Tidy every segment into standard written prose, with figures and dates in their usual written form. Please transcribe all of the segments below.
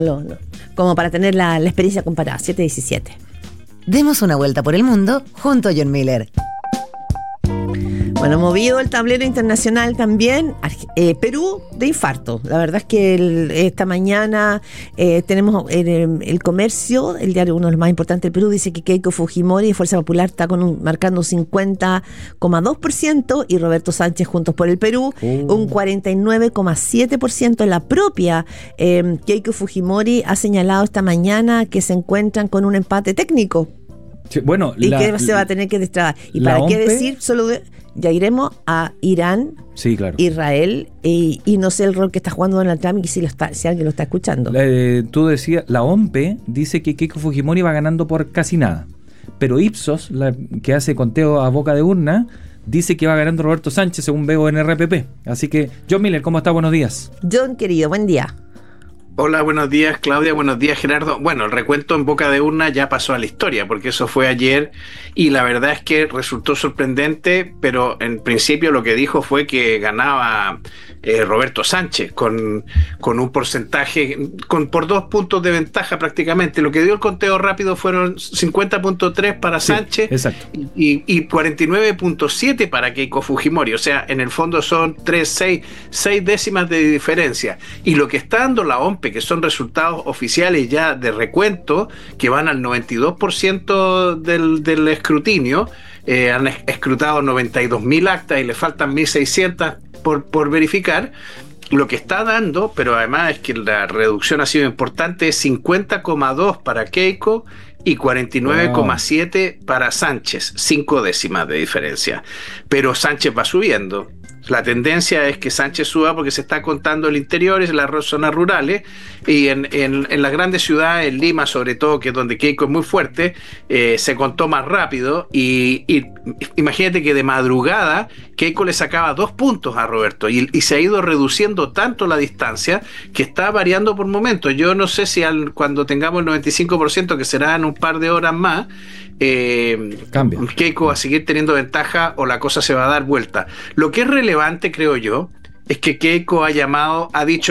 como para tener la experiencia comparada, 7:17. Demos una vuelta por el mundo junto a John Miller. Bueno, movido el tablero internacional también, Perú de infarto. La verdad es que esta mañana tenemos el Comercio, el diario uno de los más importantes del Perú, dice que Keiko Fujimori de Fuerza Popular está marcando 50,2% y Roberto Sánchez Juntos por el Perú un 49,7%. La propia Keiko Fujimori ha señalado esta mañana que se encuentran con un empate técnico. Sí, bueno, y que se va a tener que destrabar. ¿Y para qué decir? Ya iremos a Irán, sí, claro, Israel, y no sé el rol que está jugando Donald Trump y si alguien lo está escuchando. Tú decías, la OMPE dice que Keiko Fujimori va ganando por casi nada, pero Ipsos, que hace conteo a boca de urna, dice que va ganando Roberto Sánchez según veo en RPP. Así que, John Miller, ¿cómo está? Buenos días. John, querido, buen día. Hola, buenos días Claudia, buenos días Gerardo. Bueno, el recuento en boca de urna ya pasó a la historia, porque eso fue ayer y la verdad es que resultó sorprendente, pero en principio lo que dijo fue que ganaba Roberto Sánchez con un porcentaje, por 2 puntos de ventaja prácticamente. Lo que dio el conteo rápido fueron 50,3 para Sánchez, sí, exacto, y 49,7 para Keiko Fujimori. O sea, en el fondo son 6 décimas de diferencia. Y lo que está dando la OMPE, que son resultados oficiales ya de recuento, que van al 92% del escrutinio, han escrutado 92.000 actas y le faltan 1.600 por verificar. Lo que está dando, pero además es que la reducción ha sido importante, es 50,2 para Keiko y 49,7 para Sánchez, 5 décimas de diferencia. Pero Sánchez va subiendo. La tendencia es que Sánchez suba porque se está contando el interior, en las zonas rurales, y en las grandes ciudades, en Lima sobre todo, que es donde Keiko es muy fuerte, se contó más rápido, y imagínate que de madrugada Keiko le sacaba 2 puntos a Roberto, y se ha ido reduciendo tanto la distancia que está variando por momentos. Yo no sé si cuando tengamos el 95%, que será en un par de horas más, Keiko va a seguir teniendo ventaja o la cosa se va a dar vuelta. Lo que es relevante, creo yo, es que Keiko ha llamado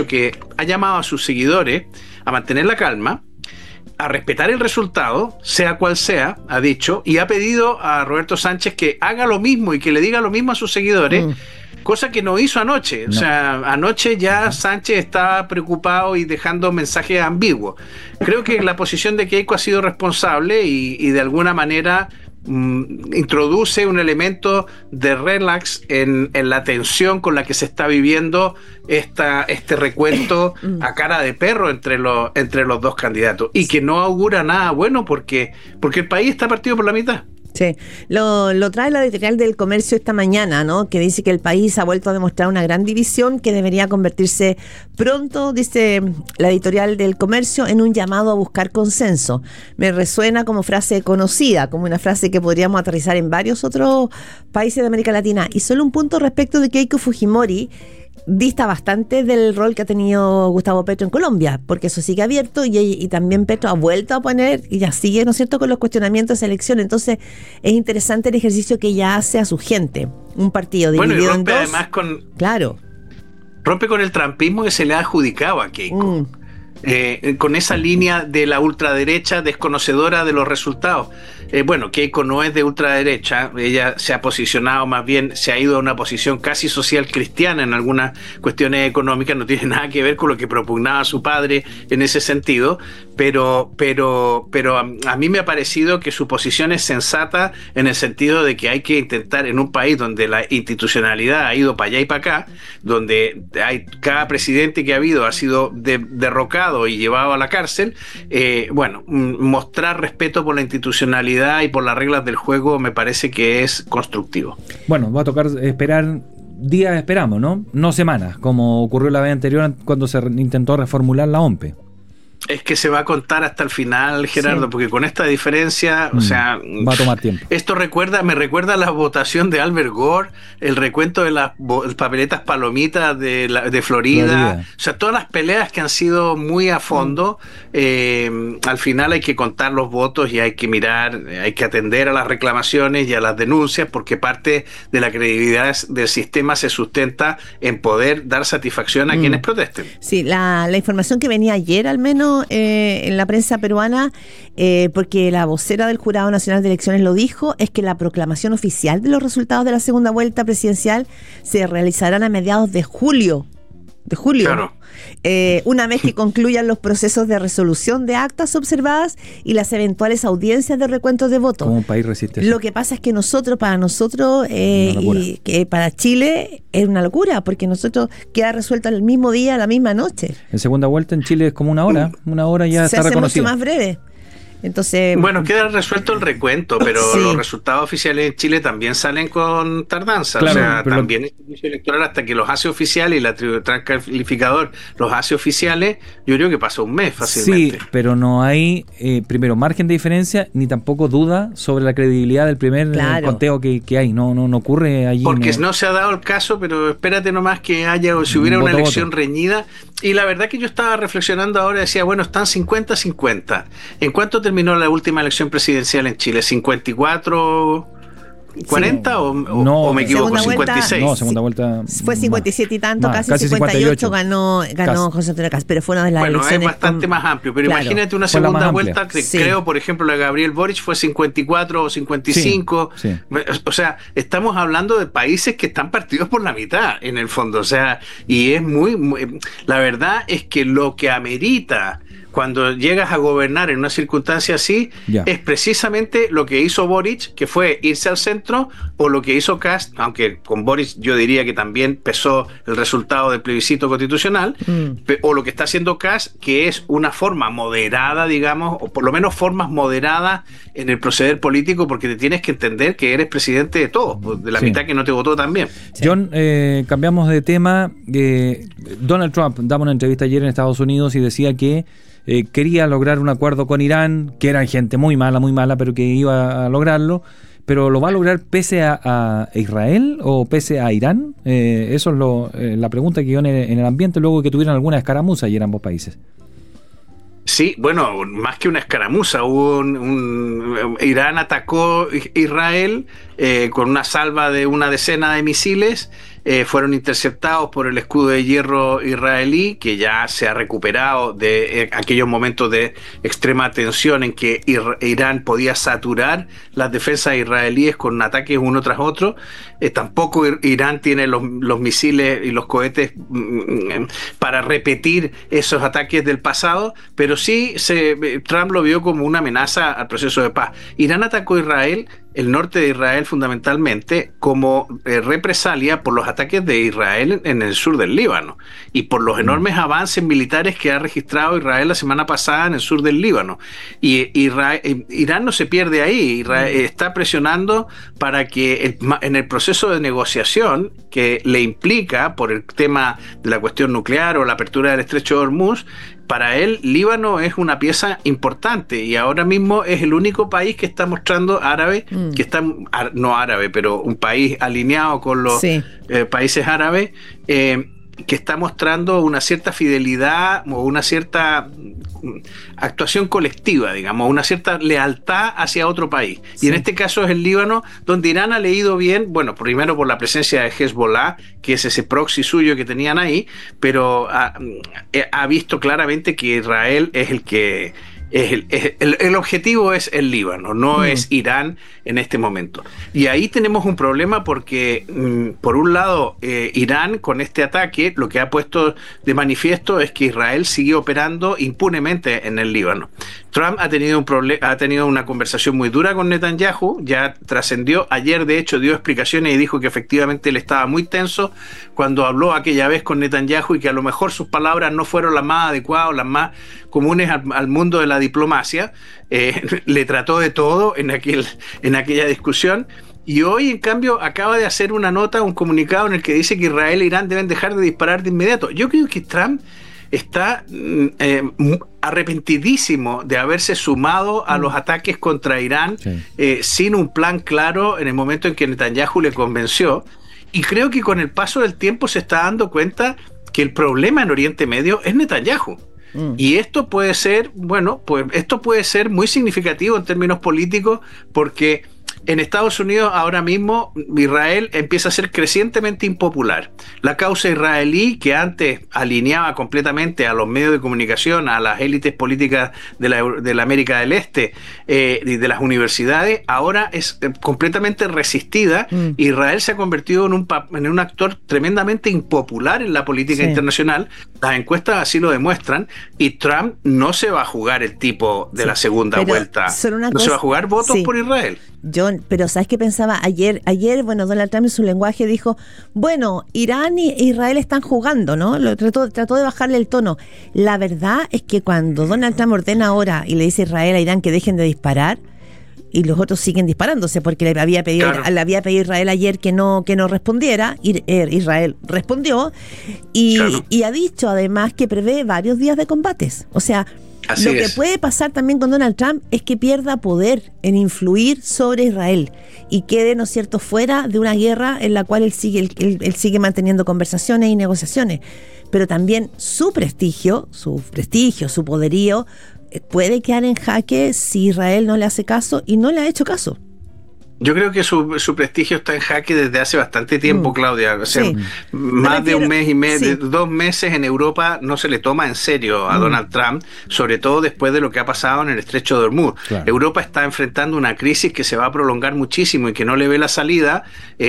a sus seguidores a mantener la calma, a respetar el resultado, sea cual sea, ha dicho, y ha pedido a Roberto Sánchez que haga lo mismo y que le diga lo mismo a sus seguidores, cosa que no hizo anoche. No. O sea, anoche ya Sánchez estaba preocupado y dejando mensajes ambiguos. Creo que la posición de Keiko ha sido responsable y de alguna manera introduce un elemento de relax en la tensión con la que se está viviendo este recuento a cara de perro entre los dos candidatos, y que no augura nada bueno porque el país está partido por la mitad. Sí, lo trae la editorial del Comercio esta mañana, ¿no? Que dice que el país ha vuelto a demostrar una gran división que debería convertirse pronto, dice la editorial del Comercio, en un llamado a buscar consenso. Me resuena como frase conocida, como una frase que podríamos aterrizar en varios otros países de América Latina. Y solo un punto respecto de Keiko Fujimori, dista bastante del rol que ha tenido Gustavo Petro en Colombia, porque eso sigue abierto y también Petro ha vuelto a poner y ya sigue, ¿no es cierto?, con los cuestionamientos de esa elección. Entonces es interesante el ejercicio que ella hace a su gente, un partido dividido en dos. Además rompe con el trampismo que se le ha adjudicado a Keiko, con esa línea de la ultraderecha desconocedora de los resultados. Keiko no es de ultraderecha, ella se ha posicionado, más bien se ha ido a una posición casi social cristiana en algunas cuestiones económicas, no tiene nada que ver con lo que propugnaba su padre en ese sentido, pero a mí me ha parecido que su posición es sensata en el sentido de que hay que intentar, en un país donde la institucionalidad ha ido para allá y para acá, donde cada presidente que ha habido ha sido derrocado y llevado a la cárcel, mostrar respeto por la institucionalidad y por las reglas del juego me parece que es constructivo. Bueno, va a tocar esperar días, esperamos, ¿no? No semanas, como ocurrió la vez anterior cuando se intentó reformular la OMPE. Es que se va a contar hasta el final, Gerardo, sí, porque con esta diferencia, o sea, va a tomar tiempo. Esto me recuerda a la votación de Albert Gore, el recuento de las papeletas palomitas de Florida. O sea, todas las peleas que han sido muy a fondo, al final hay que contar los votos y hay que mirar, hay que atender a las reclamaciones y a las denuncias, porque parte de la credibilidad del sistema se sustenta en poder dar satisfacción a quienes protesten. Sí, la información que venía ayer, al menos ¿no? En la prensa peruana, porque la vocera del Jurado Nacional de Elecciones lo dijo, es que la proclamación oficial de los resultados de la segunda vuelta presidencial se realizarán a mediados de julio. Claro. Una vez que concluyan los procesos de resolución de actas observadas y las eventuales audiencias de recuento de votos. ¿Cómo un país resiste eso? Lo que pasa es que para nosotros y que para Chile es una locura, porque nosotros queda resuelto el mismo día, la misma noche. En segunda vuelta en Chile es como una hora ya se está hace reconocida. mucho más breve. Entonces, bueno, queda resuelto el recuento, pero sí, los resultados oficiales en Chile también salen con tardanza. Claro, o sea, pero también el servicio electoral, hasta que los hace oficiales y la Tribunal Calificador los hace oficiales, yo creo que pasa un mes fácilmente. Sí, pero no hay, primero, margen de diferencia, ni tampoco duda sobre la credibilidad del primer conteo que hay. No ocurre allí. Porque no se ha dado el caso, pero espérate nomás que haya, o si hubiera una elección reñida. Y la verdad que yo estaba reflexionando ahora, decía, bueno, están 50-50. ¿En cuánto terminó la última elección presidencial en Chile? ¿54, 40 sí. o me equivoco? 56. No, segunda vuelta. Fue 57 y tanto, casi 58 ganó José Antonio Kast, pero fue una de las elecciones. Bueno, es bastante más amplio, pero imagínate una segunda vuelta, que creo, por ejemplo, la de Gabriel Boric fue 54 o 55. Sí. O sea, estamos hablando de países que están partidos por la mitad, en el fondo. O sea, y es muy la verdad es que lo que amerita cuando llegas a gobernar en una circunstancia así, es precisamente lo que hizo Boric, que fue irse al centro, o lo que hizo Kast, aunque con Boric yo diría que también pesó el resultado del plebiscito constitucional, o lo que está haciendo Kast, que es una forma moderada, digamos, o por lo menos formas moderadas en el proceder político, porque te tienes que entender que eres presidente de todos, de la mitad que no te votó también. John, cambiamos de tema. Donald Trump daba una entrevista ayer en Estados Unidos y decía que quería lograr un acuerdo con Irán, que era gente muy mala, pero que iba a lograrlo. ¿Pero lo va a lograr pese a Israel o pese a Irán? Eso es la pregunta que quedó en el ambiente luego de que tuvieran alguna escaramuza ayer ambos países. Sí, bueno, más que una escaramuza, Irán atacó Israel con una salva de una decena de misiles. Fueron interceptados por el escudo de hierro israelí, que ya se ha recuperado de aquellos momentos de extrema tensión en que Irán podía saturar las defensas israelíes con ataques uno tras otro. Tampoco Irán tiene los misiles y los cohetes para repetir esos ataques del pasado, pero sí Trump lo vio como una amenaza al proceso de paz. Irán atacó a Israel, el norte de Israel fundamentalmente, como represalia por los ataques de Israel en el sur del Líbano y por los enormes avances militares que ha registrado Israel la semana pasada en el sur del Líbano. Y Irán no se pierde ahí. Israel está presionando para que en el proceso de negociación que le implica por el tema de la cuestión nuclear o la apertura del estrecho de Hormuz, para él, Líbano es una pieza importante y ahora mismo es el único país que está mostrando que está, no árabe, pero un país alineado con los países árabes, que está mostrando una cierta fidelidad o una cierta actuación colectiva, digamos, una cierta lealtad hacia otro país. Y en este caso es el Líbano, donde Irán ha leído bien, bueno, primero por la presencia de Hezbollah, que es ese proxy suyo que tenían ahí, pero ha visto claramente que Israel es el que el objetivo es el Líbano, no es Irán en este momento. Y ahí tenemos un problema porque, por un lado, Irán con este ataque lo que ha puesto de manifiesto es que Israel sigue operando impunemente en el Líbano. Trump ha tenido una conversación muy dura con Netanyahu, ya trascendió. Ayer, de hecho, dio explicaciones y dijo que efectivamente él estaba muy tenso cuando habló aquella vez con Netanyahu y que a lo mejor sus palabras no fueron las más adecuadas o las más comunes al mundo de la diplomacia. Le trató de todo en aquella discusión. Y hoy, en cambio, acaba de hacer una nota, un comunicado en el que dice que Israel e Irán deben dejar de disparar de inmediato. Yo creo que Trump está arrepentidísimo de haberse sumado a los ataques contra Irán sin un plan claro en el momento en que Netanyahu le convenció. Y creo que con el paso del tiempo se está dando cuenta que el problema en Oriente Medio es Netanyahu. Y esto puede ser, esto puede ser muy significativo en términos políticos, porque en Estados Unidos ahora mismo Israel empieza a ser crecientemente impopular. La causa israelí, que antes alineaba completamente a los medios de comunicación, a las élites políticas de la América del Este y de las universidades, ahora es completamente resistida. Israel se ha convertido en un actor tremendamente impopular en la política internacional. Las encuestas así lo demuestran, y Trump no se va a jugar el tipo de la segunda vuelta. Se va a jugar votos por Israel. John, pero ¿sabes qué pensaba? Ayer, bueno, Donald Trump en su lenguaje dijo, bueno, Irán e Israel están jugando, ¿no? Trató de bajarle el tono. La verdad es que cuando Donald Trump ordena ahora y le dice a Israel, a Irán que dejen de disparar, y los otros siguen disparándose porque le había pedido a Israel ayer que no respondiera. Israel respondió y ha dicho además que prevé varios días de combates. O sea, lo que puede pasar también con Donald Trump es que pierda poder en influir sobre Israel y quede, ¿no es cierto?, fuera de una guerra en la cual él sigue manteniendo conversaciones y negociaciones. Pero también su prestigio, su poderío puede quedar en jaque si Israel no le hace caso, y no le ha hecho caso. Yo creo que su prestigio está en jaque desde hace bastante tiempo, Claudia. O sea, más de un mes y medio, 2 meses en Europa no se le toma en serio a Donald Trump, sobre todo después de lo que ha pasado en el Estrecho de Hormuz. Claro. Europa está enfrentando una crisis que se va a prolongar muchísimo y que no le ve la salida,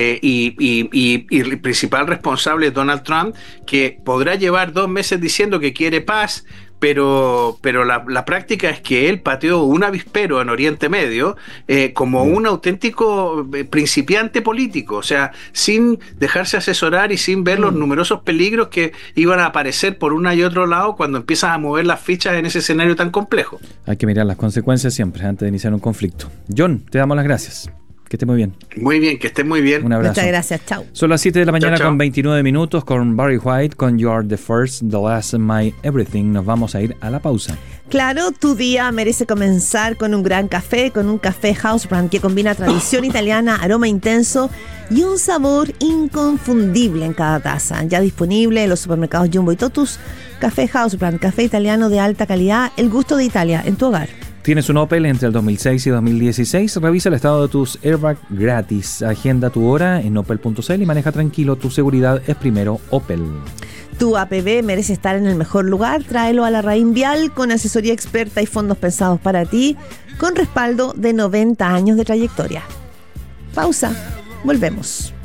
y el principal responsable es Donald Trump, que podrá llevar 2 meses diciendo que quiere paz, pero la práctica es que él pateó un avispero en Oriente Medio como un auténtico principiante político, o sea, sin dejarse asesorar y sin ver los numerosos peligros que iban a aparecer por una y otro lado cuando empiezas a mover las fichas en ese escenario tan complejo. Hay que mirar las consecuencias siempre antes de iniciar un conflicto. John, te damos las gracias. Que esté muy bien. Muy bien, que esté muy bien. Un abrazo. Muchas gracias, chao. Son las 7 de la mañana, chao. Con 29 minutos, con Barry White, con You Are the First, The Last, My Everything. Nos vamos a ir a la pausa. Claro, tu día merece comenzar con un gran café, con un café House Brand que combina tradición italiana, aroma intenso y un sabor inconfundible en cada taza. Ya disponible en los supermercados Jumbo y Totus. Café House Brand, café italiano de alta calidad, el gusto de Italia en tu hogar. ¿Tienes un Opel entre el 2006 y 2016? Revisa el estado de tus Airbag gratis. Agenda tu hora en opel.cl y maneja tranquilo. Tu seguridad es primero, Opel. Tu APB merece estar en el mejor lugar. Tráelo a la Raín Vial con asesoría experta y fondos pensados para ti, con respaldo de 90 años de trayectoria. Pausa. Volvemos.